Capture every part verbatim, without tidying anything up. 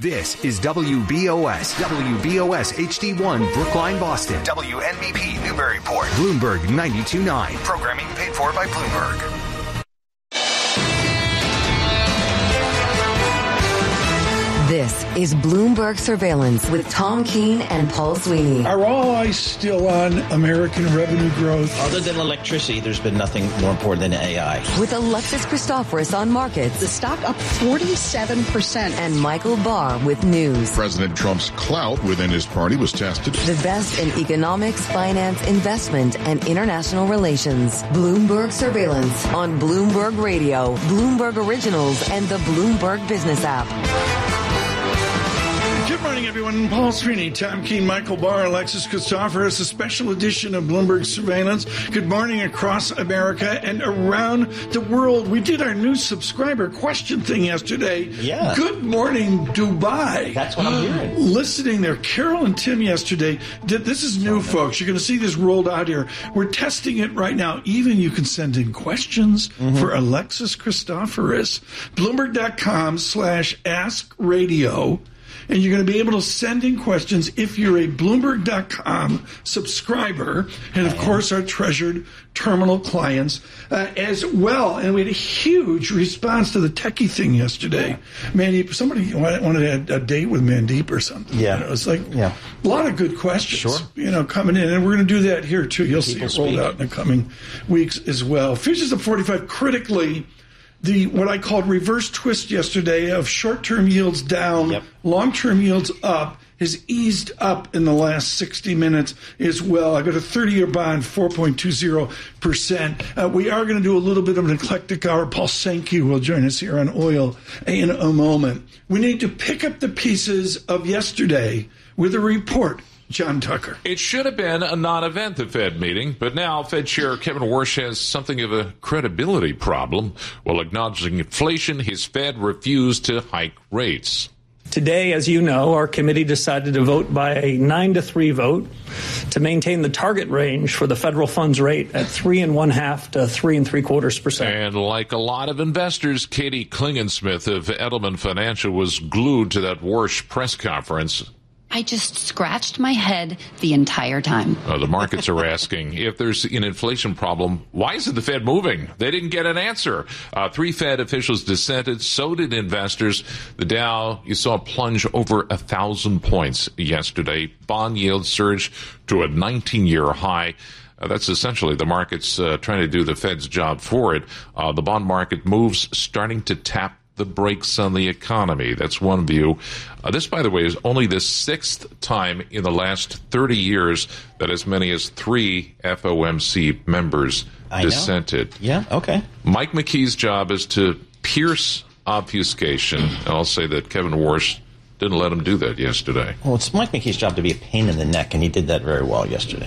This is W B O S, W B O S H D one, Brookline, Boston. W N B P, Newburyport. Bloomberg ninety-two point nine. Programming paid for by Bloomberg. This is Bloomberg Surveillance with Tom Keene and Paul Sweeney. Are all eyes still on American revenue growth? Other than electricity, there's been nothing more important than A I. With Alexis Christoforous on markets. The stock up forty-seven percent. And Michael Barr with news. President Trump's clout within his party was tested. The best in economics, finance, investment, and international relations. Bloomberg Surveillance on Bloomberg Radio, Bloomberg Originals, and the Bloomberg Business app. Good morning, everyone. Paul Sweeney, Tom Keene, Michael Barr, Alexis Christoforous, a special edition of Bloomberg Surveillance. Good morning across America and around the world. We did our new subscriber question thing yesterday. Yeah. Good morning, Dubai. That's what I'm hearing. Listening there. Carol and Tim yesterday did, this is new, folks. You're going to see this rolled out here. We're testing it right now. Even you can send in questions mm-hmm. for Alexis Christoforous. Bloomberg.com slash ask radio. And you're going to be able to send in questions if you're a Bloomberg dot com subscriber, and of course our treasured terminal clients uh, as well. And we had a huge response to the techie thing yesterday. Mandeep, somebody wanted a, a date with Mandeep or something. Yeah, you know, it's like yeah. a lot of good questions. Sure. You know, coming in, and we're going to do that here too. You'll People see it rolled speak. out in the coming weeks as well. Futures at forty-five. Critically, the what I called reverse twist yesterday of short-term yields down, yep. long-term yields up has eased up in the last sixty minutes as well. I got a thirty-year bond, four point two zero percent. Uh, we are going to do a little bit of an eclectic hour. Paul Sankey will join us here on oil in a moment. We need to pick up the pieces of yesterday with a report. John Tucker. It should have been a non-event, the Fed meeting, but now Fed Chair Kevin Warsh has something of a credibility problem. While acknowledging inflation, his Fed refused to hike rates. Today, as you know, our committee decided to vote by a nine to three vote to maintain the target range for the federal funds rate at three and one half to three and three quarters percent. And like a lot of investors, Katie Klingensmith of Edelman Financial was glued to that Warsh press conference. I just scratched my head the entire time. Uh, the markets are asking if there's an inflation problem, why isn't the Fed moving? They didn't get an answer. Uh, three Fed officials dissented. So did investors. The Dow, you saw plunge over a thousand points yesterday. Bond yields surged to a nineteen-year high. Uh, that's essentially the markets uh, trying to do the Fed's job for it. Uh, the bond market moves starting to tap the brakes on the economy. That's one view. Uh, this, by the way, is only the sixth time in the last thirty years that as many as three F O M C members I dissented. Know. Yeah, okay. Mike McKee's job is to pierce obfuscation, and I'll say that Kevin Warsh didn't let him do that yesterday. Well, it's Mike McKee's job to be a pain in the neck, and he did that very well yesterday.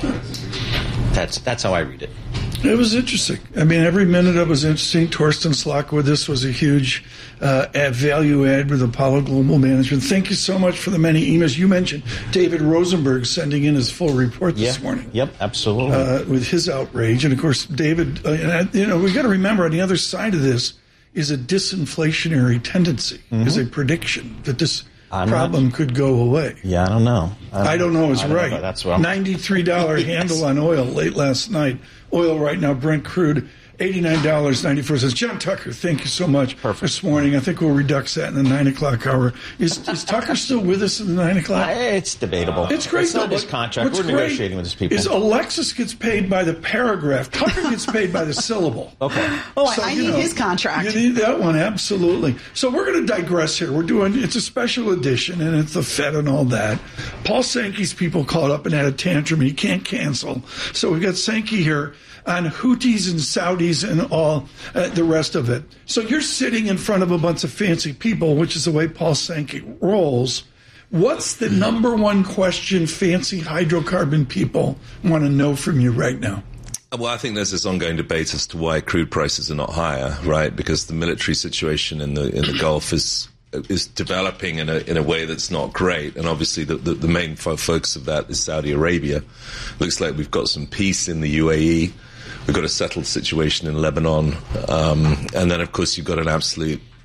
That's that's how I read it. It was interesting. I mean, every minute of it was interesting. Torsten Slok with this was a huge uh, add value add with Apollo Global Management. Thank you so much for the many emails. You mentioned David Rosenberg sending in his full report this yeah. morning. Yep, absolutely. Uh, with his outrage. And, of course, David, uh, and I, you know, we got to remember on the other side of this is a disinflationary tendency, mm-hmm. is a prediction that this I'm problem not, could go away. Yeah, I don't know. I don't, I don't know. It's don't right. Know, that's what I'm... ninety-three dollars yes. handle on oil late last night. Oil right now, Brent crude, eighty-nine dollars and ninety-four cents. John Tucker, thank you so much Perfect. this morning. I think we'll redux that in the nine o'clock hour. Is, is Tucker still with us in the nine o'clock? Uh, it's debatable. It's great. It's though, not his contract. We're negotiating with his people. Is Alexis gets paid by the paragraph. Tucker gets paid by the syllable. Okay. Oh, so, I, I need know, his contract. You need that one, absolutely. So we're going to digress here. We're doing, it's a special edition, and it's the Fed and all that. Paul Sankey's people called up and had a tantrum. He can't cancel. So we've got Sankey here on Houthis and Saudis and all uh, the rest of it. So you're sitting in front of a bunch of fancy people, which is the way Paul Sankey rolls. What's the number one question fancy hydrocarbon people want to know from you right now? Well, I think there's this ongoing debate as to why crude prices are not higher, right? Because the military situation in the in the Gulf is is developing in a in a way that's not great, and obviously the the, the main fo- focus of that is Saudi Arabia. Looks like we've got some peace in the U A E. We've got a settled situation in Lebanon, um, and then of course you've got an absolute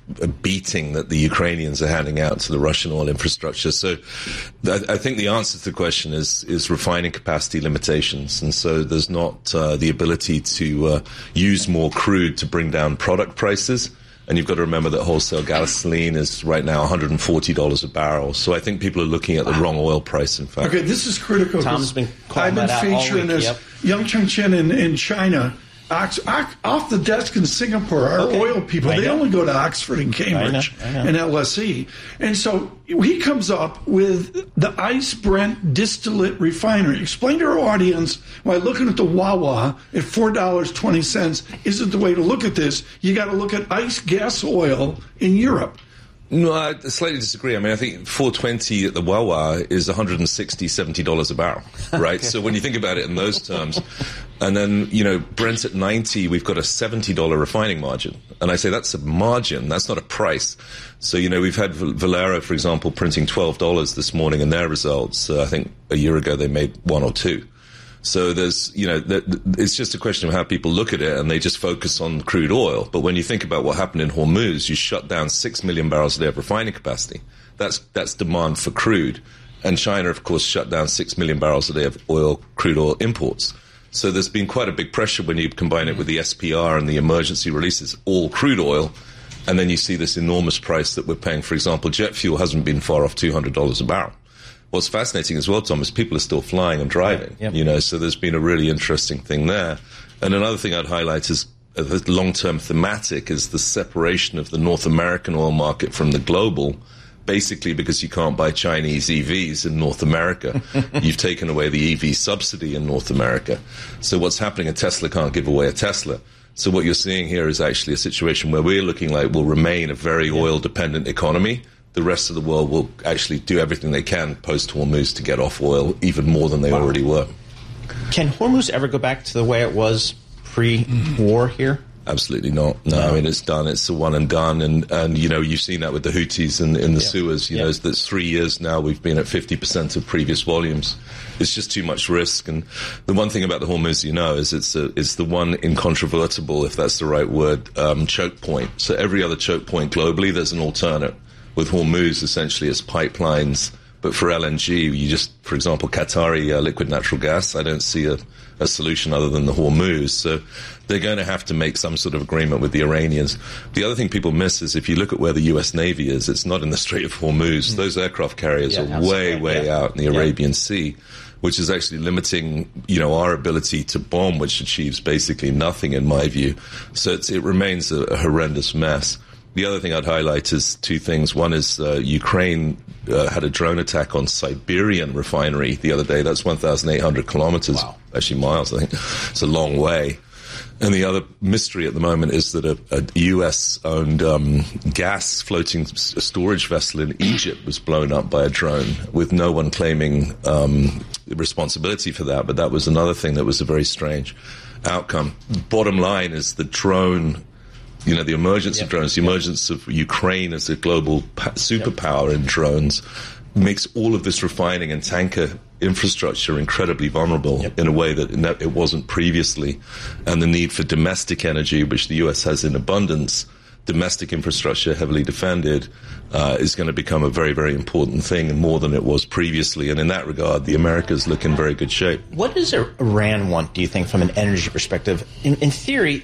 a beating that the Ukrainians are handing out to the Russian oil infrastructure. So th- I think the answer to the question is is refining capacity limitations. And so there's not uh, the ability to uh, use more crude to bring down product prices. And you've got to remember that wholesale gasoline is right now one hundred forty dollars a barrel. So I think people are looking at the wrong oil price, in fact. Okay, this is critical. Tom's been calling I've been that out all featuring week. this. Yep. Yang Chengchen in, in China, Ox, Ox, off the desk in Singapore, our Okay. oil people, I they know. only go to Oxford and Cambridge I know, I know. and L S E. And so he comes up with the ICE Brent distillate refinery. Explain to our audience why looking at the Wawa at four dollars and twenty cents isn't the way to look at this. You got to look at ICE gas oil in Europe. No, I slightly disagree. I mean, I think four twenty at the Wawa is one hundred sixty dollars, seventy dollars a barrel, right? Okay. So when you think about it in those terms, and then, you know, Brent at ninety, we've got a seventy dollars refining margin. And I say that's a margin, that's not a price. So, you know, we've had Valero, for example, printing twelve dollars this morning in their results. Uh, I think a year ago they made one or two. So there's, you know, it's just a question of how people look at it, and they just focus on crude oil. But when you think about what happened in Hormuz, you shut down six million barrels a day of refining capacity. That's that's demand for crude. And China, of course, shut down six million barrels a day of oil, crude oil imports. So there's been quite a big pressure when you combine it with the S P R and the emergency releases, all crude oil. And then you see this enormous price that we're paying. For example, jet fuel hasn't been far off two hundred dollars a barrel. What's fascinating as well, Tom, is people are still flying and driving, yep. you know, so there's been a really interesting thing there. And another thing I'd highlight is uh, the long-term thematic is the separation of the North American oil market from the global, basically because you can't buy Chinese E Vs in North America. You've taken away the E V subsidy in North America. So what's happening, a Tesla can't give away a Tesla. So what you're seeing here is actually a situation where we're looking like we'll remain a very oil-dependent economy. The rest of the world will actually do everything they can post-Hormuz to get off oil, even more than they wow. already were. Can Hormuz ever go back to the way it was pre-war here? Absolutely not. No, no, I mean, it's done. It's a one and done. And, and you know, you've seen that with the Houthis in, in the yeah. Suez. You yeah. know, that's three years now. We've been at fifty percent of previous volumes. It's just too much risk. And the one thing about the Hormuz, you know, is it's, a, it's the one incontrovertible, if that's the right word, um, choke point. So every other choke point globally, there's an alternate. With Hormuz, essentially, it's pipelines. But for L N G, you just, for example, Qatari uh, liquid natural gas, I don't see a, a solution other than the Hormuz. So they're going to have to make some sort of agreement with the Iranians. The other thing people miss is if you look at where the U S Navy is, it's not in the Strait of Hormuz. Mm. Those aircraft carriers yeah, are way, right. way yeah. out in the Arabian yeah. Sea, which is actually limiting, you know, our ability to bomb, which achieves basically nothing in my view. So it's, it remains a, a horrendous mess. The other thing I'd highlight is two things. One is uh, Ukraine uh, had a drone attack on Siberian refinery the other day. That's one thousand eight hundred kilometers, wow. actually miles, I think. It's a long way. And the other mystery at the moment is that a, a U S-owned um, gas floating s- storage vessel in Egypt was blown up by a drone with no one claiming um, responsibility for that. But that was another thing that was a very strange outcome. Bottom line is the drone... You know, the emergence yep. of drones, the emergence yep. of Ukraine as a global pa- superpower yep. in drones makes all of this refining and tanker infrastructure incredibly vulnerable yep. in a way that it wasn't previously. And the need for domestic energy, which the U S has in abundance, domestic infrastructure heavily defended, uh, is going to become a very, very important thing, and more than it was previously. And in that regard, the Americas look in very good shape. What does Iran want, do you think, from an energy perspective? In, in theory,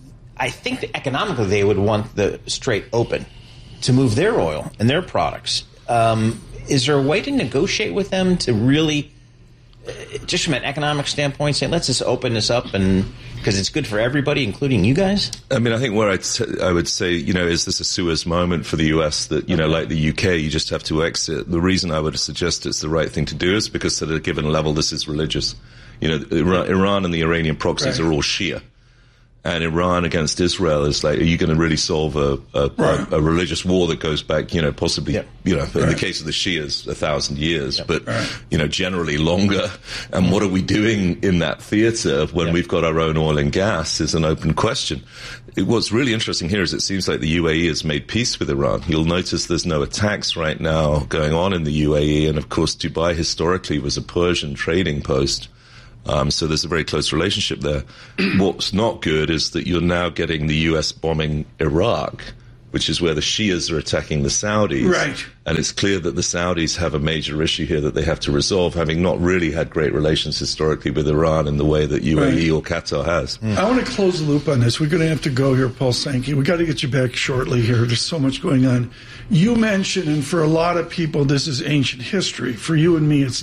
I think that economically they would want the Strait open to move their oil and their products. Um, is there a way to negotiate with them to really, uh, just from an economic standpoint, say, let's just open this up and because it's good for everybody, including you guys? I mean, I think where I'd t- I would say, you know, is this a Suez moment for the U S that, you okay. know, like the U K, you just have to exit? The reason I would suggest it's the right thing to do is because at a given level, this is religious. You know, Iran, Iran and the Iranian proxies right. are all Shia. And Iran against Israel is like, are you going to really solve a a, right. a, a religious war that goes back, you know, possibly, yep. you know, in right. the case of the Shias, a thousand years, yep. but, right. you know, generally longer. And mm. what are we doing in that theater when yep. we've got our own oil and gas is an open question. It, what's really interesting here is it seems like the U A E has made peace with Iran. You'll notice there's no attacks right now going on in the U A E. And of course, Dubai historically was a Persian trading post. Um, so there's a very close relationship there. What's not good is that you're now getting the U S bombing Iraq, which is where the Shias are attacking the Saudis. Right. And it's clear that the Saudis have a major issue here that they have to resolve, having not really had great relations historically with Iran in the way that U A E right. or Qatar has. Mm. I want to close the loop on this. We're going to have to go here, Paul Sankey. We got to get you back shortly here. There's so much going on. You mentioned, and for a lot of people, this is ancient history. For you and me, it's